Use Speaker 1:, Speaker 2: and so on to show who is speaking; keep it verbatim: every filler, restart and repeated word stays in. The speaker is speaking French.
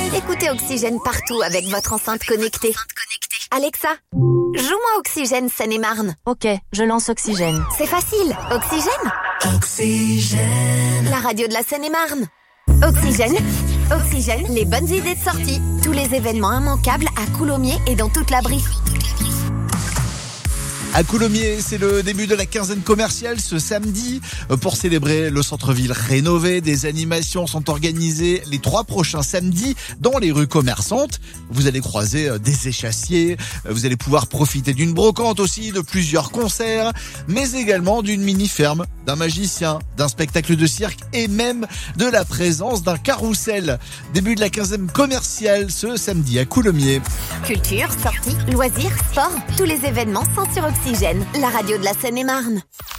Speaker 1: Écoutez Oxygène partout avec votre enceinte connectée. Alexa, joue-moi Oxygène Seine-et-Marne.
Speaker 2: Ok, je lance Oxygène.
Speaker 1: C'est facile, Oxygène.
Speaker 3: Oxygène.
Speaker 1: La radio de la Seine-et-Marne. Oxygène. Oxygène, les bonnes idées de sortie. Tous les événements immanquables à Coulommiers et dans toute la Brie.
Speaker 4: À Coulommiers, c'est le début de la quinzaine commerciale ce samedi. Pour célébrer le centre-ville rénové, des animations sont organisées les trois prochains samedis dans les rues commerçantes. Vous allez croiser des échassiers, vous allez pouvoir profiter d'une brocante aussi, de plusieurs concerts, mais également d'une mini-ferme, d'un magicien, d'un spectacle de cirque et même de la présence d'un carrousel. Début de la quinzaine commerciale ce samedi à Coulommiers.
Speaker 1: Culture, sorties, loisirs, sport, tous les événements sont sur Oxygène, la radio de la Seine-et-Marne.